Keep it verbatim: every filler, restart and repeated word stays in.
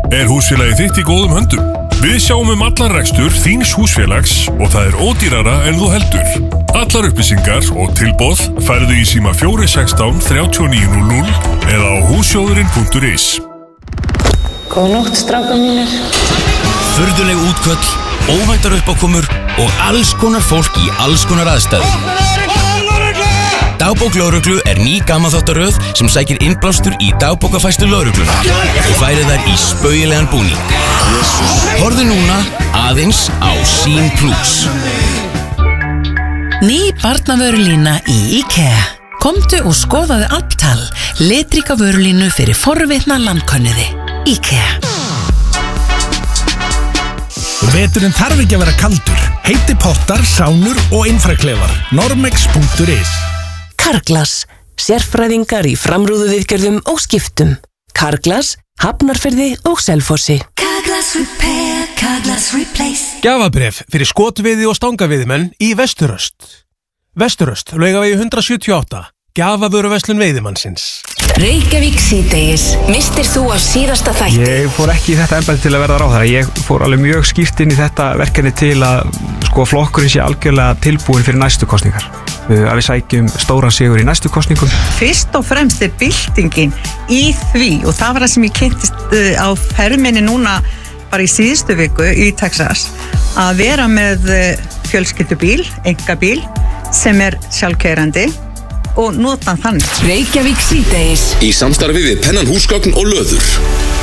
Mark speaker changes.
Speaker 1: Er húsfélagið þitt í góðum höndum? Við sjáum um allan rekstur þíns húsfélags og það er ódýrara en þú heldur. Allar upplýsingar og tilboð færðu í síma fjögur sextán þrjátíu og níu núll núll eða á hússjóðurinn punktur is.
Speaker 2: Góða nótt, strákar mínir.
Speaker 3: Furðuleg útköll, óvæntar uppákomur og alls konar fólk í alls konar aðstæðum. Dagbók lögreglu er ný gamanþáttaröð sem sækir innblástur í dagbókafærslu lögregluna og færir þær í spaugilegan búning. Horfðu núna aðeins á Sýn Plus.
Speaker 4: Ný barnavörulína í IKEA. Komdu og skoðaðu Alptal, litríka vörulínu fyrir forvitna landkönnuði. IKEA.
Speaker 5: Veturinn þarf ekki að vera kaldur. Heiti pottar, sánur og infraklefar. Normex punktur is.
Speaker 6: Carglass, sérfræðingar í framrúðuviðgerðum og skiptum. Carglass, Hafnarfirði og Selfossi.
Speaker 7: Carglass Repair, Carglass Replace.
Speaker 8: Gjafabréf fyrir skotviði og stangaviðimenn í Vesturöst. Vesturöst, Laugavegi hundrað sjötíu og átta. Gjafavöruverslun veiðimannsins.
Speaker 7: Reykjavík síðdegis. Mistir þú af síðasta þætti?
Speaker 9: Ég fór ekki í þetta embætti til að verða ráðherra. Ég fór alveg mjög skýrt inn í þetta verkefni til að sko flokkurinn sé algjörlega tilbúin fyrir næstu kosningar. Að við sækjum stóran sigur í næstu kosningum.
Speaker 10: Fyrst og fremst er byltingin í því, og það var það sem ég kynntist á ferminni núna bara í síðustu viku í Texas, að vera með fjölskyldubíl, einkabíl sem er sjálfkeyrandi og nota þannig.
Speaker 7: Reykjavík síðdegis.
Speaker 11: Í samstarfi við Pennan húsgögn og Löður.